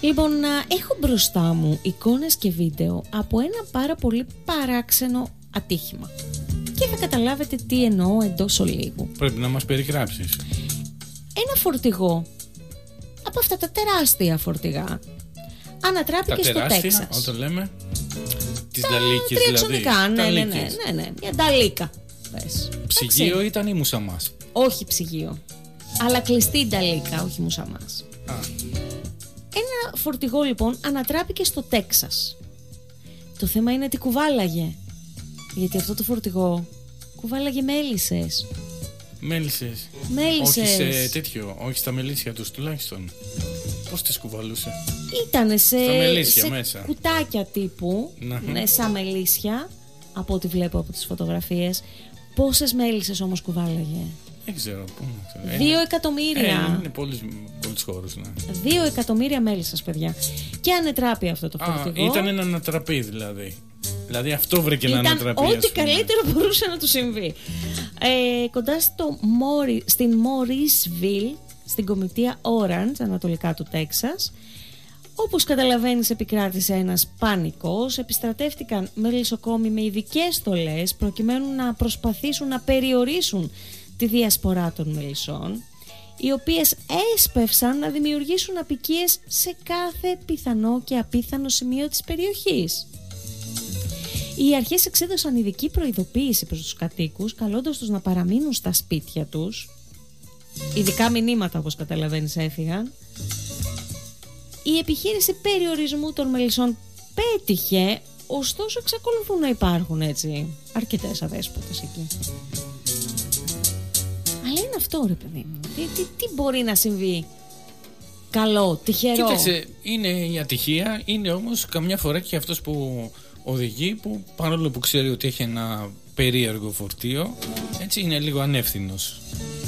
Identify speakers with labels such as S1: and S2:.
S1: Λοιπόν, έχω μπροστά μου εικόνες και βίντεο από ένα πάρα πολύ παράξενο ατύχημα. Και θα καταλάβετε τι εννοώ εντός ολίγου.
S2: Πρέπει να μας περιγράψεις.
S1: Ένα φορτηγό, από αυτά τα τεράστια φορτηγά, ανατράπηκε στο Τέξας.
S2: Όταν λέμε τις νταλίκες δηλαδή.
S1: Ναι, μια νταλίκα.
S2: Ψυγείο ήταν ή μουσαμάς?
S1: Όχι ψυγείο, αλλά κλειστή νταλίκα, όχι μουσαμάς. Ένα φορτηγό λοιπόν ανατράπηκε στο Τέξας. Το θέμα είναι τι κουβάλαγε. Γιατί αυτό το φορτηγό κουβάλαγε μέλισσες.
S2: Μέλισσες. Όχι σε τέτοιο, όχι στα μελίσια τους τουλάχιστον. Πώς τις κουβαλούσε?
S1: Ήτανε σε
S2: μέσα.
S1: κουτάκια τύπου, ναι, σαν μελίσια, από ό,τι βλέπω από τις φωτογραφίες. Πόσες μέλισσες όμως κουβάλαγε?
S2: Δεν ξέρω.
S1: 2 εκατομμύρια.
S2: Είναι πολλούς χώρους, ναι.
S1: 2 εκατομμύρια μέλισσες, παιδιά. Και ανατράπει αυτό το φορτηγό.
S2: Ήταν ένα ανατραπεί δηλαδή. Δηλαδή αυτό βρήκε να ανατραπεί.
S1: Ό,τι καλύτερο μπορούσε να του συμβεί. Κοντά στην Morrisville, στην κομιτεία Orange, ανατολικά του Τέξας. Όπως καταλαβαίνεις, επικράτησε ένας πανικός. Επιστρατεύτηκαν μελισσοκόμοι με ειδικές στολές προκειμένου να προσπαθήσουν να περιορίσουν τη διασπορά των μελισσών, οι οποίες έσπευσαν να δημιουργήσουν αποικίες σε κάθε πιθανό και απίθανο σημείο της περιοχής. Οι αρχές εξέδωσαν ειδική προειδοποίηση προς τους κατοίκους, καλώντας τους να παραμείνουν στα σπίτια τους. Ειδικά μηνύματα, όπως καταλαβαίνεις, έφυγαν. Η επιχείρηση περιορισμού των μελισσών πέτυχε, ωστόσο εξακολουθούν να υπάρχουν έτσι αρκετές αδέσποτες εκεί. Αλλά είναι αυτό, ρε παιδί μου. Τι μπορεί να συμβεί καλό, τυχερό?
S2: Κοίταξε, είναι η ατυχία, είναι όμως καμιά φορά και αυτός που οδηγεί, που παρόλο που ξέρει ότι έχει ένα περίεργο φορτίο, έτσι είναι λίγο ανεύθυνος.